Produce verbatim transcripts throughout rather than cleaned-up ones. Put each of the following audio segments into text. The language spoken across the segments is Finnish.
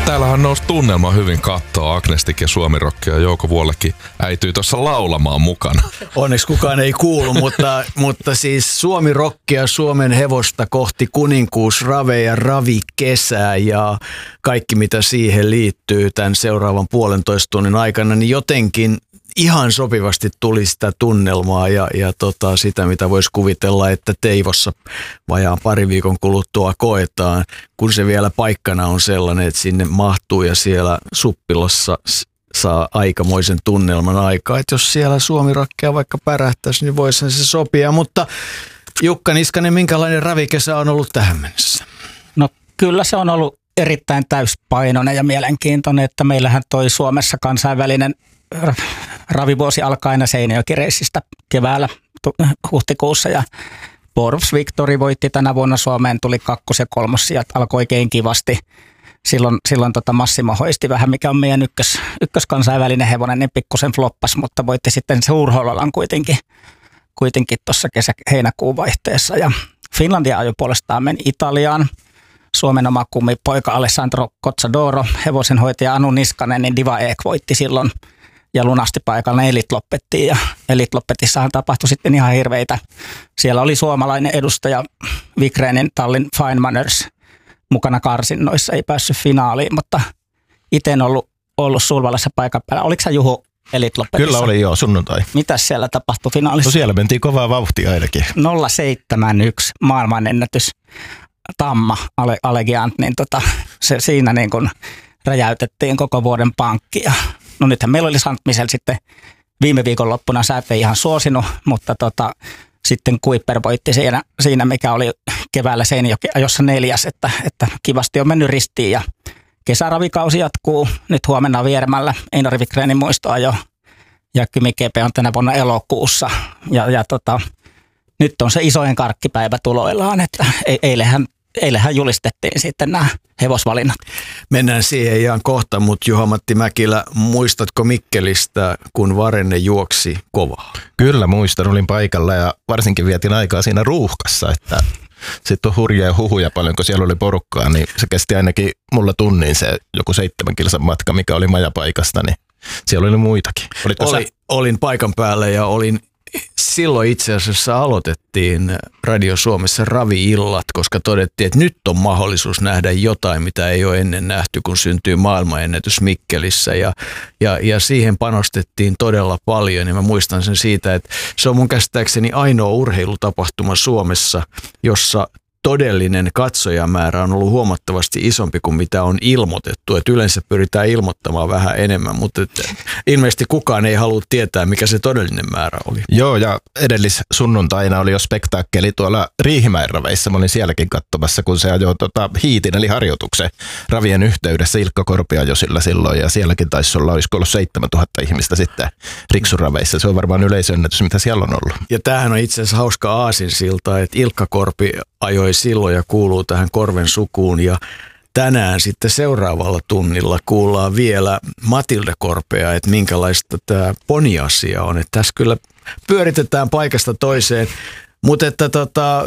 Täällähän nousi tunnelma hyvin kattoa. Agnestik ja Suomi Rock ja Jouko Vuolekin äityy tuossa laulamaan mukana. Onneksi kukaan ei kuulu, mutta, mutta siis Suomi Rockia, Suomen hevosta kohti kuninkuus, rave ja ravikesää ja kaikki mitä siihen liittyy tämän seuraavan puolentoista tunnin aikana, niin jotenkin ihan sopivasti tuli sitä tunnelmaa ja, ja tota, sitä, mitä voisi kuvitella, että Teivossa vajaan pari viikon kuluttua koetaan, kun se vielä paikkana on sellainen, että sinne mahtuu ja siellä Suppilassa saa aikamoisen tunnelman aikaa. Että jos siellä Suomi Rockia vaikka pärähtäisi, niin voisi se sopia. Mutta Jukka Niskanen, minkälainen ravikesä on ollut tähän mennessä? No kyllä se on ollut erittäin täyspainoinen ja mielenkiintoinen, että meillähän toi Suomessa kansainvälinen ravivuosi alkaa aina Seinäjoki-reissistä keväällä huhtikuussa ja Borps Victory voitti tänä vuonna Suomeen, tuli kakkos- ja kolmossijat, alkoi oikein kivasti. Silloin, silloin tota Massimo hoisti vähän, mikä on meidän ykkös, ykköskansainvälinen hevonen, niin pikkusen floppas, mutta voitti sitten Suurhollolan kuitenkin, kuitenkin tuossa kesä-heinäkuun vaihteessa. Ja Finlandia ajoi puolestaan meni Italiaan. Suomen oma kummipoika Alessandro Cozzadoro, hevosenhoitaja Anu Niskanen, niin Diva Ek voitti silloin ja lunasti paikalla Elite loppettiin. Ja Elite loppetissahan tapahtui sitten ihan hirveitä. Siellä oli suomalainen edustaja Vigrenin tallin Fine Manners mukana karsinnoissa, ei päässyt finaaliin, mutta itse en ollut, ollut Sulvalassa paikan päällä. Oliko sä Juhu Elite loppetissa? Kyllä oli joo, sunnuntai. Mitäs siellä tapahtui finaalissa? No siellä mentiin kovaa vauhtia ainakin. nolla seitsemänkymmentäyksi maailmanennätys. Tamma Allegiant, niin tota, se, siinä niin kun räjäytettiin koko vuoden pankki. Ja, no nythän meillä oli Sant Michel sitten viime viikonloppuna, sä et ei ihan suosinut, mutta tota, sitten Kuiper voitti siinä, siinä, mikä oli keväällä Seinäjoki ajossa neljäs, että, että kivasti on mennyt ristiin ja kesäravikausi jatkuu. Nyt huomenna Vieremällä Einari Vigrenin muistoajo ja Kymi G P on tänä vuonna elokuussa ja, ja tota, nyt on se isojen karkkipäivä tuloillaan, että eilähän, eilähän julistettiin sitten nämä hevosvalinnat. Mennään siihen ihan kohta, mutta Juha-Matti Mäkilä, muistatko Mikkelistä, kun Varenne juoksi kovaa? Kyllä muistan, olin paikalla ja varsinkin vietin aikaa siinä ruuhkassa, että sitten on hurjia huhuja paljon, kun siellä oli porukkaa, niin se kesti ainakin mulla tunnin se joku seitsemän kilsan matka, mikä oli majapaikasta, niin siellä oli muitakin. Oli, olin paikan päällä ja olin silloin itse asiassa aloitettiin Radio Suomessa ravi-illat, koska todettiin, että nyt on mahdollisuus nähdä jotain, mitä ei ole ennen nähty, kun syntyy maailmanennätys Mikkelissä. Ja, ja, ja siihen panostettiin todella paljon. Ja mä muistan sen siitä, että se on mun käsittääkseni ainoa urheilutapahtuma Suomessa, jossa todellinen katsojamäärä on ollut huomattavasti isompi kuin mitä on ilmoitettu. Et yleensä pyritään ilmoittamaan vähän enemmän, mutta ilmeisesti kukaan ei halua tietää, mikä se todellinen määrä oli. Joo, ja edellis sunnuntaina oli jo spektaakkeli tuolla Riihimäen raveissa. Mä olin sielläkin katsomassa, kun se ajoi tota, hiitin eli harjoituksen ravien yhteydessä. Ilkka Korpi ajoi sillä silloin, ja sielläkin taisi olla, olisiko ollut seitsemäntuhatta ihmistä sitten Riksuraveissa. Se on varmaan yleisönnätys, mitä siellä on ollut. Ja tämähän on itse asiassa hauska aasinsilta, että Ilkka Korpi ajoi silloin ja kuuluu tähän Korven sukuun ja tänään sitten seuraavalla tunnilla kuullaan vielä Matilda Korpea, että minkälaista tämä poniasia on. Että tässä kyllä pyöritetään paikasta toiseen, mutta että tota,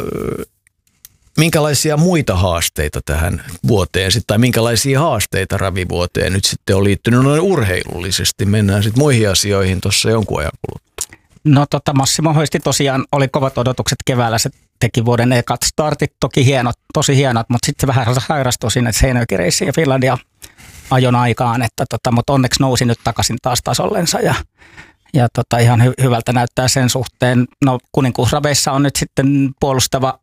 minkälaisia muita haasteita tähän vuoteen sitten, tai minkälaisia haasteita ravivuoteen nyt sitten on liittynyt noin urheilullisesti. Mennään sitten muihin asioihin tuossa jonkun ajan kuluttua. No tota Massimo hoisti tosiaan, oli kovat odotukset keväällä, se teki vuoden ekat startit, toki hienot, tosi hienot, mutta sitten se vähän sairastui sinne Seinäjoki-reissiin ja Finlandia ajon aikaan, että tota, mutta onneksi nousi nyt takaisin taas tasollensa ja, ja tota, ihan hy- hyvältä näyttää sen suhteen. No kuninkuusraveissa on nyt sitten puolustava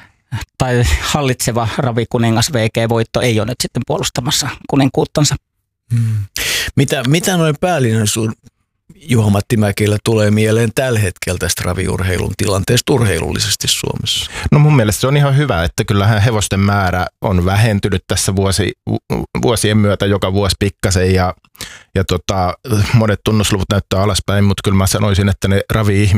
tai hallitseva ravikuningas V G-voitto ei ole nyt sitten puolustamassa kuninkuuttansa. Hmm. Mitä, mitä noin päällinen sun Juha-Matti Mäkilä tulee mieleen tällä hetkellä tästä raviurheilun tilanteesta urheilullisesti Suomessa? No mun mielestä se on ihan hyvä, että kyllähän hevosten määrä on vähentynyt tässä vuosi, vuosien myötä joka vuosi pikkasen ja, ja tota, monet tunnusluvut näyttää alaspäin, mutta kyllä mä sanoisin, että ne ravi